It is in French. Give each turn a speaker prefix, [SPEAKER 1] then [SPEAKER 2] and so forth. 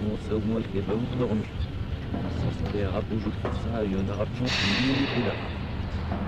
[SPEAKER 1] au moins que va vous dormir. Ça se fait à bouger ça, il y en aura plus là.